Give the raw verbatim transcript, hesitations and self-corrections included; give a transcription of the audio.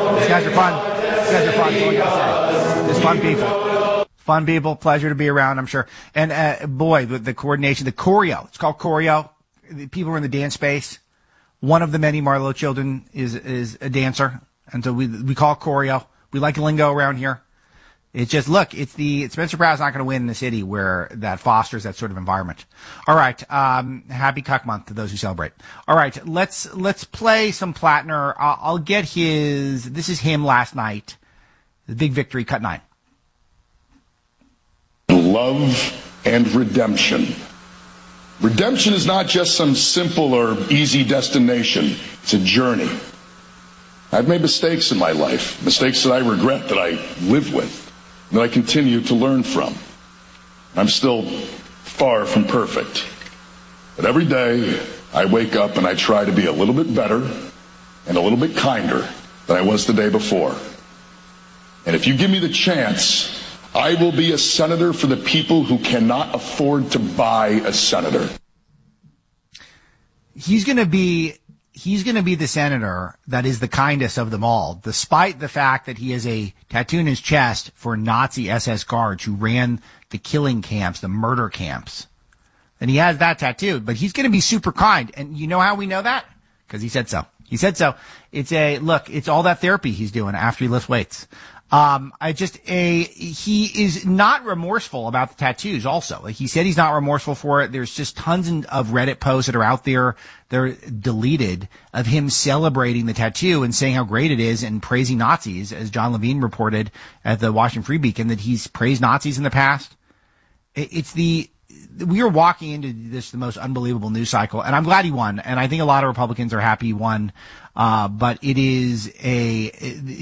These guys are fun. These guys are fun. That's all I gotta say. Just fun people. Fun people. Pleasure to be around, I'm sure. And, uh, boy, the, the coordination, the choreo. It's called choreo. The people are in the dance space. One of the many Marlowe children is, is a dancer. And so we, we call it choreo. We like lingo around here. It's just, look, it's the, Spencer Pratt's not going to win in a city where that fosters that sort of environment. All right. Um, happy Cuck Month to those who celebrate. All right. Let's, let's play some Plattner. I'll, I'll get his, this is him last night. The big victory, cut nine. Love and redemption. Redemption is not just some simple or easy destination. It's a journey. I've made mistakes in my life, mistakes that I regret, that I live with, that I continue to learn from. I'm still far from perfect. But every day I wake up and I try to be a little bit better and a little bit kinder than I was the day before. And if you give me the chance, I will be a senator for the people who cannot afford to buy a senator. He's going to be He's going to be the senator that is the kindest of them all, despite the fact that he has a tattoo in his chest for Nazi S S guards who ran the killing camps, the murder camps. And he has that tattooed, but he's going to be super kind. And you know how we know that? Because he said so. He said so. It's a, look, it's all that therapy he's doing after he lifts weights. Um, I just, a, he is not remorseful about the tattoos also. Like he said he's not remorseful for it. There's just tons of Reddit posts that are out there. They're deleted of him celebrating the tattoo and saying how great it is and praising Nazis, as John Levine reported at the Washington Free Beacon that he's praised Nazis in the past. It's the, we are walking into this, the most unbelievable news cycle, and I'm glad he won. And I think a lot of Republicans are happy he won. Uh, but it is a,